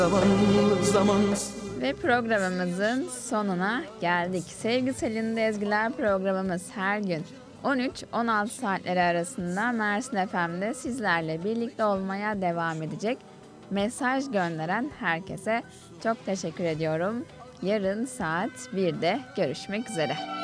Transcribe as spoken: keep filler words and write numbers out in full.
Zamanlı zamansız. Ve programımızın sonuna geldik. Sevgi Selin'de Ezgiler programımız her gün on üç on altı saatleri arasında Mersin F M'de sizlerle birlikte olmaya devam edecek. Mesaj gönderen herkese çok teşekkür ediyorum. Yarın saat birde görüşmek üzere.